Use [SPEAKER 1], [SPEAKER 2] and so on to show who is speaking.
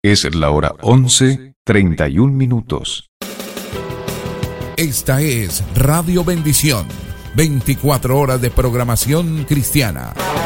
[SPEAKER 1] Es la hora 11:31.
[SPEAKER 2] Esta es Radio Bendición, 24 horas de programación cristiana.